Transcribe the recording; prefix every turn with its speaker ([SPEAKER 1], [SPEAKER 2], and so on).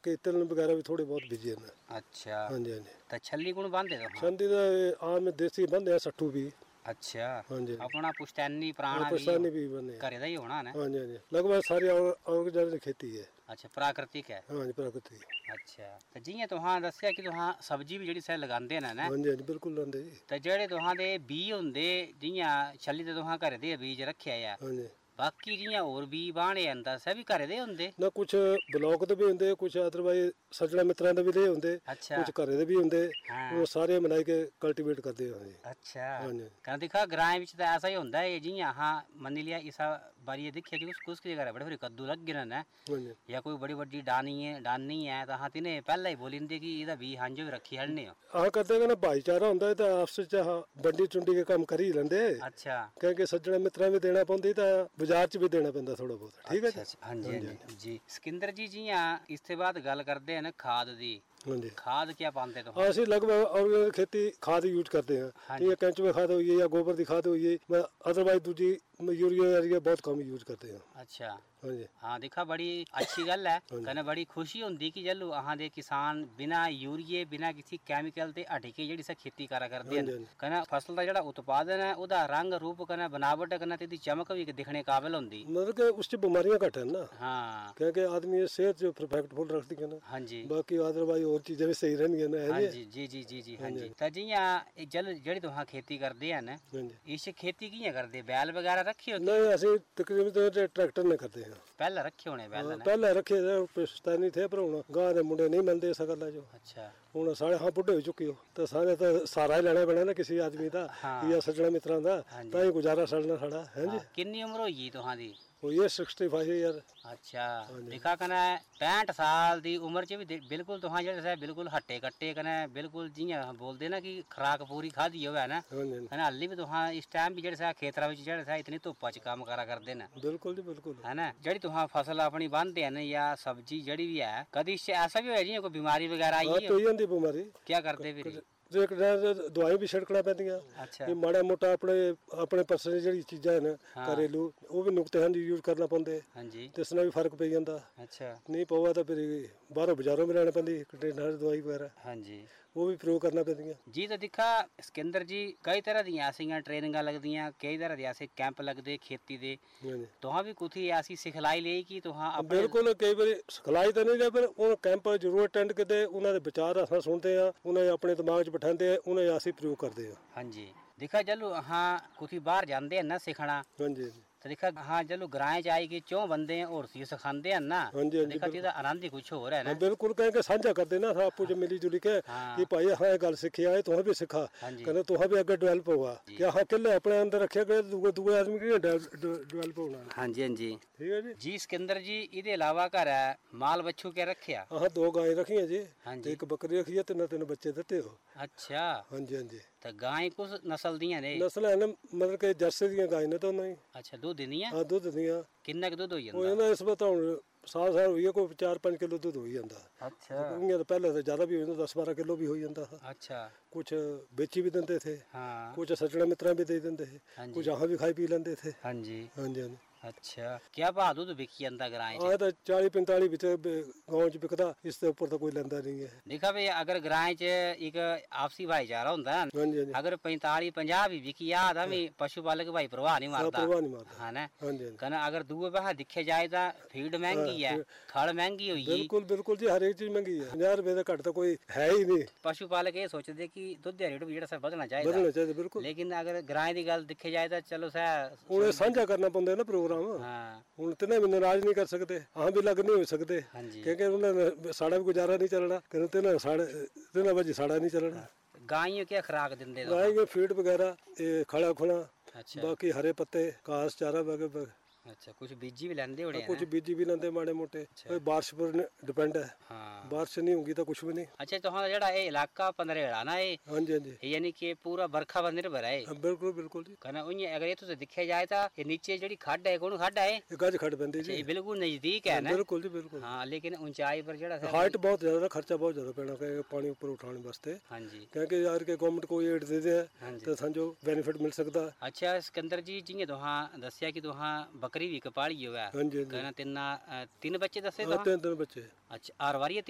[SPEAKER 1] बाकी तिल वगैरह भी थोड़े बहुत बीजे ने।
[SPEAKER 2] अच्छा
[SPEAKER 1] हाँ जी, हाँ जी।
[SPEAKER 2] तो छली कौन बांधे तो?
[SPEAKER 1] छंदी का आम देसी बंदे सट्टू भी।
[SPEAKER 2] अच्छा
[SPEAKER 1] हाँ जी,
[SPEAKER 2] अपना पुश्तैनी पुराना
[SPEAKER 1] पुश्तैनी भी बने
[SPEAKER 2] घरे दा ही होना ना?
[SPEAKER 1] हाँ जी, हाँ जी। लगभग सारी और खेती है।
[SPEAKER 2] अच्छा प्राकृतिक है?
[SPEAKER 1] हाँ जी, प्राकृतिक।
[SPEAKER 2] अच्छा तो जियां तुहां दस्सिया कि तुहां सब्जी भी जेह्ड़ी सारी लगांदे न ना?
[SPEAKER 1] हाँ जी, हाँ जी, बिल्कुल लांदे जी।
[SPEAKER 2] ते जेह्ड़े तुहां दे बीऽ होंदे जियां छल्ली ते तुहां घरे दे बीज रक्खेआ ऐ,
[SPEAKER 1] हाँ जी।
[SPEAKER 2] बाकी जियां होर बीऽ बाह्ने न तां सब बी घरे दे होंदे?
[SPEAKER 1] ना कुछ ब्लॉक दे भी होंदे, कुछ अदरवाइज सज्जना मित्रा दे भी दे होंदे,
[SPEAKER 2] अच्छा
[SPEAKER 1] कुछ घरे दे भी होंदे।
[SPEAKER 2] हाँ
[SPEAKER 1] वो सारे मिलाई के कल्टीवेट करदे हैं जी।
[SPEAKER 2] अच्छा
[SPEAKER 1] हाँ जी।
[SPEAKER 2] कन्नै दिक्खा ग्राएं बिच तां ऐसा ही होंदा है जियां अहां मन्नी लिया इसा बारी दिक्खेआ कि कुछ की जगह बड़े बड़े कद्दू लग गए न
[SPEAKER 1] हाँ जी।
[SPEAKER 2] या कोई बड़ी बड्डी डानी है तां अहां तिने पैह्ले ही बोली दिंदे कि एह्दा बीऽ हांजो भी रक्खी हड़ने हो।
[SPEAKER 1] हाँ करते ना भाईचारा होंदा है तो आपस च बंडी चुंडी के काम कर ही लेंदे।
[SPEAKER 2] अच्छा
[SPEAKER 1] क्योंकि सज्जना मित्रा भी देना पौंदी तो बाजार च भी देना पैंदा थोड़ा बहुत। ठीक है जी।
[SPEAKER 2] हाँ जी हाँ जी जी सिकंदर जी जियां इसके बाद गल करते हैं खाद दी।
[SPEAKER 1] हाँ जी।
[SPEAKER 2] खाद क्या पाते तो?
[SPEAKER 1] हाँ असं लगभग ऑर्गेनिक खेती खाद यूज करते हैं।
[SPEAKER 2] हाँ
[SPEAKER 1] ये केंचुए खाद हुई है या गोबर की खाद हुई है, अदरवाइज दूसरी यूरिया बहुत कम यूज करते हैं।
[SPEAKER 2] अच्छा
[SPEAKER 1] हाँ जी।
[SPEAKER 2] हाँ दिखा बड़ी अच्छी गल है
[SPEAKER 1] हाँ जी।
[SPEAKER 2] कन्नै बड़ी खुशी होंदी कि जैलू अहां दे किसान बिना यूरिये बिना किसी केमिकल ते हट के जेह्ड़ी सा खेती करा करदे
[SPEAKER 1] हाँ जी, हाँ
[SPEAKER 2] न
[SPEAKER 1] जी।
[SPEAKER 2] कन्नै फसल दा जेह्ड़ा उत्पादन है ओह्दा रंग रूप कन्नै बनावट कन्नै ते दी चमक भी दिखने काबिल होंदी।
[SPEAKER 1] मतलब कि उससे बीमारियां घट है ना,
[SPEAKER 2] हाँ
[SPEAKER 1] क्योंकि आदमी की सेहत जो परफेक्टफुल रखती है ना।
[SPEAKER 2] हाँ जी
[SPEAKER 1] बाकी अदरवाइज और चीजें भी सही रहनी है ना।
[SPEAKER 2] हाँ जी जी जी जी जी हाँ जी तां जियां जल जेह्ड़ी तुहां खेती करदे हैं न
[SPEAKER 1] हाँ जी।
[SPEAKER 2] इस खेती कियां करदे? बैल वगैरह रखे हो?
[SPEAKER 1] नहीं असं तकरीबन ट्रैक्टर ने करते हैं।
[SPEAKER 2] पहले रखे होने बैल ने?
[SPEAKER 1] पहले रखे पुश्तैनी थे पर हूँ गांव के मुंडे नहीं मनते इस गल्ला जो।
[SPEAKER 2] अच्छा
[SPEAKER 1] हूँ साढ़े हाँ बुढ़े हो चुके हो तो सारे तो सहारा ही लेना पैना ना किसी आदमी का
[SPEAKER 2] हाँ।
[SPEAKER 1] या सज्जना मित्रा का,
[SPEAKER 2] हाँ जी।
[SPEAKER 1] तां ही गुजारा चलना साढ़ा है जी।
[SPEAKER 2] किन्नी उम्र होई तुहां दी?
[SPEAKER 1] वो ये 65 ईयर।
[SPEAKER 2] अच्छा
[SPEAKER 1] हाँ जी।
[SPEAKER 2] दिखा कन्नै 65 साल दी उम्र च भी बिल्कुल तुहां जेह्ड़े बिल्कुल हट्टे कट्टे कन्नै बिल्कुल जियां बोलदे ना कि खुराक पूरी खाधी होवे ना
[SPEAKER 1] हाँ जी।
[SPEAKER 2] कन्नै हाली भी तुहां इस टाइम भी जेह्ड़े खेतरा बिच जेह्ड़े इतनी धुप्पा च कम्म करा करदे न।
[SPEAKER 1] बिल्कुल जी बिल्कुल।
[SPEAKER 2] है ना जेह्ड़ी तुहां फसल अपनी बांह्दे न या सब्जी जेह्ड़ी भी है कदी ऐसा भी होया जियां कोई बीमारी वगैरह आई है?
[SPEAKER 1] तो ही होंदी बीमारी।
[SPEAKER 2] क्या करदे फिर?
[SPEAKER 1] एक दवाई भी छिड़कना पैंदियां।
[SPEAKER 2] अच्छा
[SPEAKER 1] ये माड़ा मोटा अपने अपने पर्सनल जेह्ड़ी चीज़ां न
[SPEAKER 2] हाँ।
[SPEAKER 1] घरेलू वो भी नुकते हैं यूज करना पौंदे।
[SPEAKER 2] हाँ जी
[SPEAKER 1] ते इसना भी फर्क पई जांदा।
[SPEAKER 2] अच्छा
[SPEAKER 1] नहीं पवा तो फिर बाहरों बाजारों में लेना पैंदी कंटेनर दवाई वगैरह,
[SPEAKER 2] हाँ जी
[SPEAKER 1] वो भी प्रयोग करना पैंदियां।
[SPEAKER 2] जी तो दिखा सिकंदर जी कई तरह दियां ऐसियां ट्रेनिंगां लगदियां कई तरह दे ऐसे कैंप लगदे खेती दे
[SPEAKER 1] हाँ जी।
[SPEAKER 2] तुहां भी कुछ ऐसी सिखलाई लेई कि तुहां अपने?
[SPEAKER 1] बिल्कुल कई बार सिखलाई तो नहीं पर उन कैंप जरूर अटेंड करते, उन्होंने विचार अस सुनते हैं, उन्हें अपने दिमाग च बिठाते हैं, उन्हें असी प्रयोग करते हैं।
[SPEAKER 2] हाँ जी दिखा जलू अहां कुछ बाहर जाते हैं ना सिखना
[SPEAKER 1] हाँ जी
[SPEAKER 2] तो दिखा हाँ जलू ग्राएं च आई के चौं बंदे और सी सिखाते हैं ना।
[SPEAKER 1] हाँ जी, हाँ जी,
[SPEAKER 2] दिखा तेरा आनंद ही कुछ हो रहा है ना।
[SPEAKER 1] बिल्कुल कहेंगे साझा करते ना आपू जो मिली जुली के
[SPEAKER 2] हाँ।
[SPEAKER 1] कि भाई हाँ गल सीखी आए तुह भी सिखा
[SPEAKER 2] हाँ जी।
[SPEAKER 1] कहते तुह भी अगे डेवलप होगा कि हाँ किले अपने अंदर रखे गए दूसरे आदमी की डेवलप होना।
[SPEAKER 2] हाँ जी हाँ जी
[SPEAKER 1] ठीक है जी।
[SPEAKER 2] जी सिकंदर जी इहदे अलावा घर है माल बच्चू क्या रखिया?
[SPEAKER 1] हाँ 2 गाय रखी है जी।
[SPEAKER 2] हाँ
[SPEAKER 1] ते
[SPEAKER 2] जी
[SPEAKER 1] एक बकरी रखी है, 3 बच्चे दिते हो।
[SPEAKER 2] अच्छा
[SPEAKER 1] हाँ जी, हाँ जी।
[SPEAKER 2] तो गाय कुछ नस्ल दियां ने?
[SPEAKER 1] नस्ल है ना मतलब कि जर्सी दियां गाय ने तो नहीं।
[SPEAKER 2] अच्छा दूध दिंदियां?
[SPEAKER 1] हाँ दूध दियां।
[SPEAKER 2] किन्ना क दूध होई
[SPEAKER 1] वो
[SPEAKER 2] जंदा?
[SPEAKER 1] ना इस बार हुण साल हुई है कोई 4-5 किलो दूध हो जाता।
[SPEAKER 2] अच्छा
[SPEAKER 1] इयां तो पहले तो ज्यादा भी हो जाता, 10-12 किलो भी हो जाता था।
[SPEAKER 2] अच्छा
[SPEAKER 1] कुछ बेची भी देते थे,
[SPEAKER 2] हाँ
[SPEAKER 1] कुछ सज्जना मित्रा भी दे देते थे,
[SPEAKER 2] हाँ जी।
[SPEAKER 1] कुछ यहाँ भी खाई पी लेंदे थे।
[SPEAKER 2] हाँ जी
[SPEAKER 1] हाँ जी, हाँ जी।
[SPEAKER 2] अच्छा क्या भाव दूध बिकी जंदा ग्राएं च?
[SPEAKER 1] हाँ तो 40-45 बिच गाँव च बिकदा, इससे ऊपर तो कोई लेंदा नहीं है।
[SPEAKER 2] देखा भाई अगर ग्राएं च एक आपसी भाईचारा होंदा
[SPEAKER 1] हाँ जी, हाँ जी।
[SPEAKER 2] अगर 45-50 भी बिकी जा तां भी पशु पालक भाई परवाह नहीं मारदा।
[SPEAKER 1] परवाह नहीं मारदा।
[SPEAKER 2] हाँ ना
[SPEAKER 1] हाँ जी, हाँ जी।
[SPEAKER 2] कन्नै अगर दूए पास्से दिक्खे जाए तां फीड महंगी है, खल महंगी होई गेई।
[SPEAKER 1] बिल्कुल बिल्कुल जी, हर एक चीज महंगी है। 50 रुपए तो घट तो कोई है ही नहीं।
[SPEAKER 2] पशु पालक ये सोचदे कि दुद्ध दा रेट भी जेह्ड़ा बधना चाहिदा,
[SPEAKER 1] बदलना चाहिए बिल्कुल।
[SPEAKER 2] लेकिन अगर ग्राएं दी गल दिक्खे जाए तां चलो
[SPEAKER 1] उन्हें साझा करना पौंदा ना प्रोग्राम।
[SPEAKER 2] हाँ
[SPEAKER 1] हूँ तिन्हें भी नाराज नहीं कर सकते, हाँ भी लग नहीं हो सकते,
[SPEAKER 2] हाँ जी
[SPEAKER 1] क्योंकि उन्हें साड़ा भी गुजारा नहीं चलना, तिन्हें वजह साड़ा नहीं चलना।
[SPEAKER 2] गाइयों क्या खुराक दिंदे?
[SPEAKER 1] गाय के फीड वगैरह खड़ा खुना,
[SPEAKER 2] अच्छा
[SPEAKER 1] बाकी हरे पत्ते घास चारा वगैरह।
[SPEAKER 2] अच्छा कुछ बीजी भी लैंदे होने
[SPEAKER 1] कुछ बीजी भी लेंदे माड़े मोटे, बारिश पर डिपेंड है।
[SPEAKER 2] हाँ
[SPEAKER 1] बारिश नहीं होगी तो कुछ भी नहीं।
[SPEAKER 2] अच्छा तुहां जेह्ड़ा एह् इलाका पंदरेड़ा ना
[SPEAKER 1] हाँ जी, हाँ जी।
[SPEAKER 2] यानी कि पूरा बरखा पर निर्भर है?
[SPEAKER 1] बिल्कुल बिल्कुल जी।
[SPEAKER 2] कन्नै उ'यां अगर ये तुसें दिक्खेआ जाए तां ये नीचे जेह्ड़ी खड्ड है कौन खड्ड है?
[SPEAKER 1] गज खड़ पैंदी जी।
[SPEAKER 2] ये बिल्कुल नजदीक है ना?
[SPEAKER 1] बिल्कुल जी बिल्कुल।
[SPEAKER 2] हाँ लेकिन ऊंचाई पर जेह्ड़ा
[SPEAKER 1] हाइट बहुत ज्यादा, खर्चा बहुत ज्यादा पैना पानी ऊपर उठाने वास्ते।
[SPEAKER 2] हाँ जी
[SPEAKER 1] क्योंकि यार के गवर्नमेंट को एड दे दे
[SPEAKER 2] हाँ जी।
[SPEAKER 1] तो समझो बेनिफिट मिल सकता।
[SPEAKER 2] अच्छा सिकंदर जी जियां तुहां दस्सेआ कि तुहां बकरी भी इक पाली होवे,
[SPEAKER 1] हाँ जी, हाँ जी।
[SPEAKER 2] कन्नै 3 बच्चे दस्से
[SPEAKER 1] हाँ,
[SPEAKER 2] तुहां?
[SPEAKER 1] 3 बच्चे।
[SPEAKER 2] अच्छा हर वारी